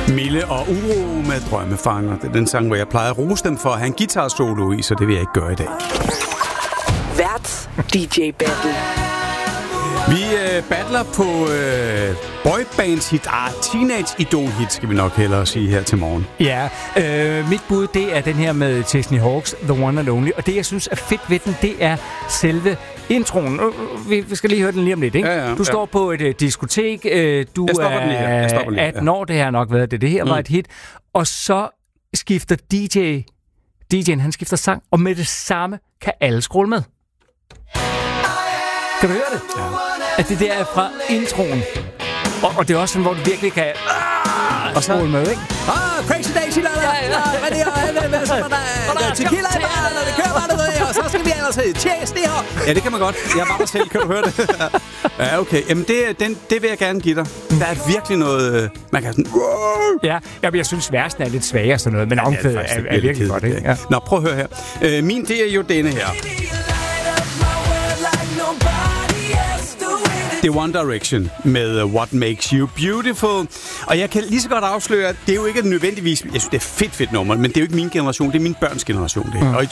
Mille og Uro med Drømmefanger. Det er den sang, hvor jeg plejer at rose dem for at have en guitar-solo i, så det vil jeg ikke gøre i dag. Vært DJ Battle. Vi battler på boybands-hit, teenage-idol-hit, skal vi nok hellere sige her til morgen. Ja, mit bud, det er den her med Chesney Hawks, The One and Only. Og det, jeg synes er fedt ved den, det er selve introen. Vi skal lige høre den lige om lidt, ikke? Ja, du står på et diskotek, du er 18 år, det har nok været det. Det her var et hit. Og så skifter DJ'en, han skifter sang, og med det samme kan alle scrolle med. Kan du høre det? Ja. At det der er fra introen. Og det er også sådan, hvor du virkelig kan og scrolle med, ikke? Crazy Daisy, hvad det er? Tequila, når det kører bare noget, og så skal vi ellers tjæs det her. Ja, det kan man godt. Jeg var der selv, kan du høre det? Ja, okay. Jamen, det vil jeg gerne give dig. Der er virkelig noget, man kan sådan... Ja, jeg synes, versen er lidt svagere sådan noget, men omkvædet er virkelig godt, ikke? Ja. Nå, prøv at høre her. Min, det er jo denne her. Det er One Direction med What Makes You Beautiful. Og jeg kan lige så godt afsløre, at det er jo ikke nødvendigvis... Jeg synes, det er fedt nummer, men det er jo ikke min generation. Det er min børns generation, det. Og i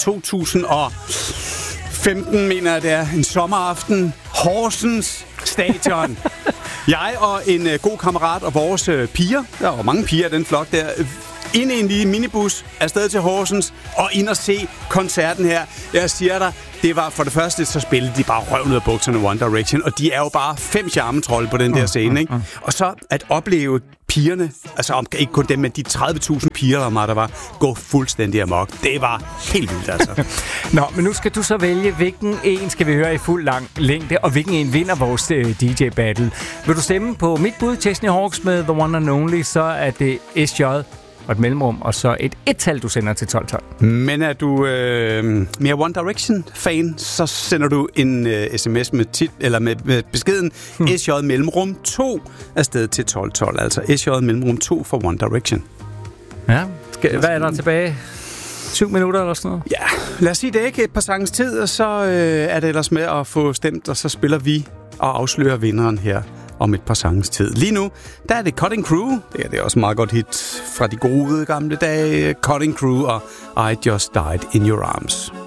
2015, mener jeg, det er en sommeraften. Horsens Stadion. Jeg og en god kammerat og vores piger, der var mange piger i den flok der, ind i en lille minibus, afsted til Horsens, og ind og se koncerten her. Jeg siger dig, det var for det første, så spillede de bare røven ud af bukserne One Direction, og de er jo bare 5 charmetrolde på den der scene, ikke? Og så at opleve pigerne, altså ikke kun dem, men de 30.000 piger, der var, gå fuldstændig amok. Det var helt vildt, altså. Nå, men nu skal du så vælge, hvilken en skal vi høre i fuld lang længde, og hvilken en vinder vores DJ-battle. Vil du stemme på mit bud, Chesney Hawks med The One and Only, så er det SJ og et mellemrum, og så et et-tal, du sender til 1212. Men er du mere One Direction-fan, så sender du en sms med beskeden SJ mellemrum 2 afsted til 1212. Altså SJ mellemrum 2 for One Direction. Ja, hvad er der tilbage? 7 minutter eller sådan noget? Ja, lad os sige det ikke. Et par sangens tid, og så er det ellers med at få stemt, og så spiller vi og afslører vinderen her om et par sangens tid. Lige nu, der er det Cutting Crew. Det er også meget godt hit fra de gode gamle dage. Cutting Crew og I Just Died in Your Arms.